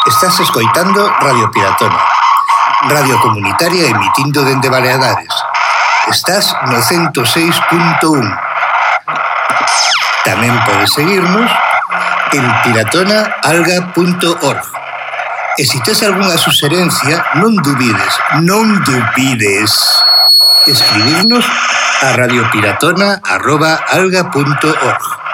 Estás escoitando Radio Piratona, radio comunitaria emitindo dende Baleares. Estás no 106.1. Tamén podes seguirnos en piratonaalga.org. E se tes algunha suxerencia, non dubides escribirnos a radiopiratona@alga.org.